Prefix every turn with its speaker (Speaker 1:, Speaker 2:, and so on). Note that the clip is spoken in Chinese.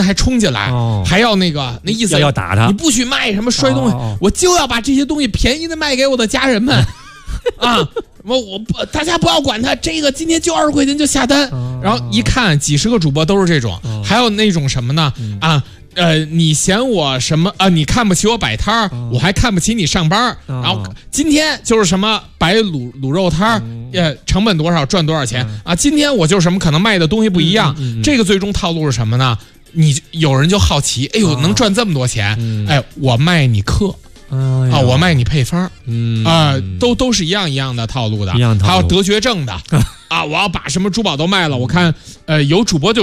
Speaker 1: 还冲进来，还要那意思
Speaker 2: 要打他，
Speaker 1: 你不许卖什么摔东西，我就要把这些东西便宜的卖给我的家人们啊！大家不要管他，这个今天就20块钱就下单。然后一看几十个主播都是这种，还有那种什么呢？你嫌我什么你看不起我摆摊儿，我还看不起你上班。然后今天就是什么摆卤肉摊儿，成本多少赚多少钱啊？今天我就是什么可能卖的东西不一样。这个最终套路是什么呢？有人就好奇，哎呦，能赚这么多钱？哎，我卖你课。我卖你配方，都是一样的套路的，还有得绝症的，我要把什么珠宝都卖了。我看有主播就